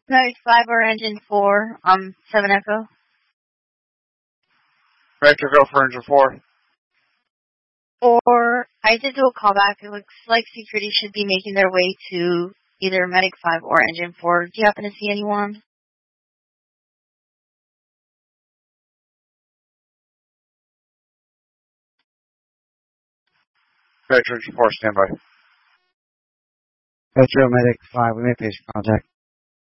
Medic 5 or Engine 4, 7 Echo. Vector, go for Engine 4. Or, I did do a callback. It looks like security should be making their way to either Medic 5 or Engine 4. Do you happen to see anyone? Vector, Engine 4, standby. Vector, Medic 5, we may face contact.